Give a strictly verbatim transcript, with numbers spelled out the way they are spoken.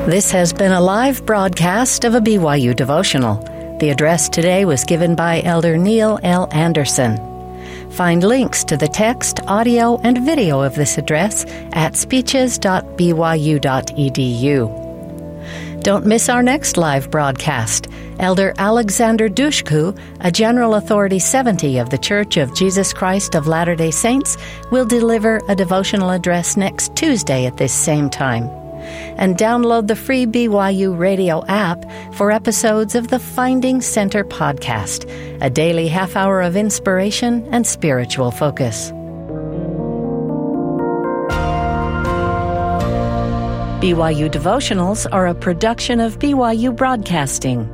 This has been a live broadcast of a B Y U devotional. The address today was given by Elder Neil L. Anderson. Find links to the text, audio, and video of this address at speeches dot b y u dot e d u. Don't miss our next live broadcast. Elder Alexander Dushku, a General Authority seventy of the Church of Jesus Christ of Latter-day Saints, will deliver a devotional address next Tuesday at this same time. And download the free B Y U radio app for episodes of the Finding Center podcast, a daily half hour of inspiration and spiritual focus. B Y U devotionals are a production of B Y U Broadcasting.